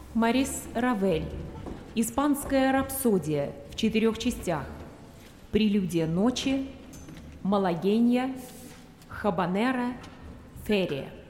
Морис Равель. Испанская рапсодия в 4 частях. Прелюдия ночи, Малагенья, Хабанера, Ферия.